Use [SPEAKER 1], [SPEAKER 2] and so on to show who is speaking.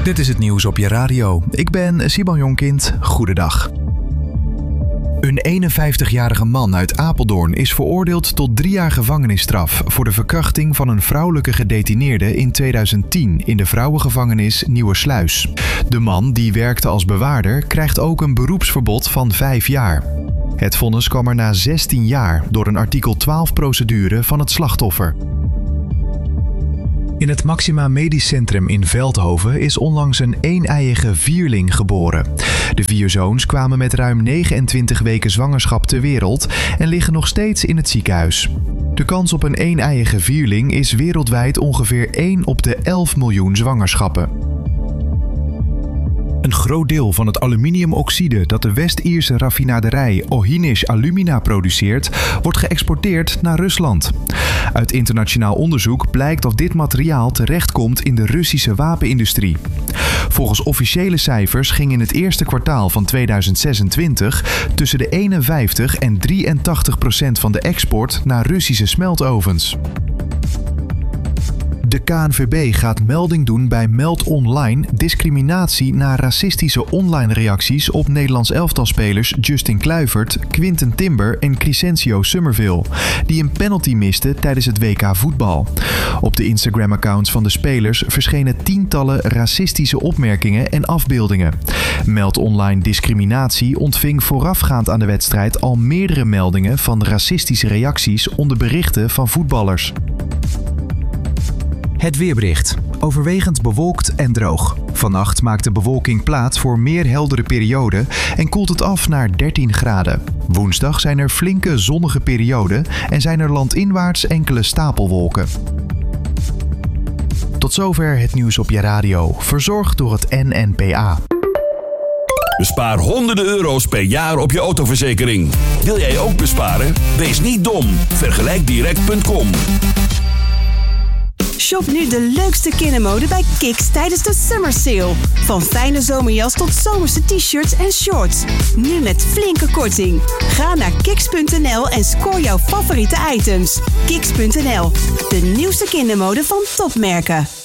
[SPEAKER 1] Dit is het nieuws op je radio. Ik ben Simon Jonkind. Goedendag. Een 51-jarige man uit Apeldoorn is veroordeeld tot 3 jaar gevangenisstraf voor de verkrachting van een vrouwelijke gedetineerde in 2010 in de vrouwengevangenis Nieuwersluis. De man, die werkte als bewaarder, krijgt ook een beroepsverbod van 5 jaar. Het vonnis kwam er na 16 jaar door een artikel 12-procedure van het slachtoffer. In het Maxima Medisch Centrum in Veldhoven is onlangs een eeneiige vierling geboren. De 4 zoons kwamen met ruim 29 weken zwangerschap ter wereld en liggen nog steeds in het ziekenhuis. De kans op een eeneiige vierling is wereldwijd ongeveer 1 op de 11 miljoen zwangerschappen. Een groot deel van het aluminiumoxide dat de West-Ierse raffinaderij Ohinish Alumina produceert, wordt geëxporteerd naar Rusland. Uit internationaal onderzoek blijkt dat dit materiaal terechtkomt in de Russische wapenindustrie. Volgens officiële cijfers ging in het eerste kwartaal van 2026 tussen de 51 en 83% van de export naar Russische smeltovens. De KNVB gaat melding doen bij Meld Online discriminatie na racistische online reacties op Nederlands elftalspelers Justin Kluivert, Quinten Timber en Crescencio Summerville, die een penalty misten tijdens het WK voetbal. Op de Instagram-accounts van de spelers verschenen tientallen racistische opmerkingen en afbeeldingen. Meld Online discriminatie ontving voorafgaand aan de wedstrijd al meerdere meldingen van racistische reacties onder berichten van voetballers. Het weerbericht. Overwegend bewolkt en droog. Vannacht maakt de bewolking plaats voor meer heldere perioden en koelt het af naar 13 graden. Woensdag zijn er flinke zonnige perioden en zijn er landinwaarts enkele stapelwolken. Tot zover het nieuws op je radio, verzorgd door het NNPA.
[SPEAKER 2] Bespaar honderden euro's per jaar op je autoverzekering. Wil jij ook besparen? Wees niet dom. Vergelijkdirect.com.
[SPEAKER 3] Shop nu de leukste kindermode bij Kiks tijdens de Summer Sale. Van fijne zomerjas tot zomerse t-shirts en shorts. Nu met flinke korting. Ga naar kiks.nl en scoor jouw favoriete items. Kiks.nl, de nieuwste kindermode van topmerken.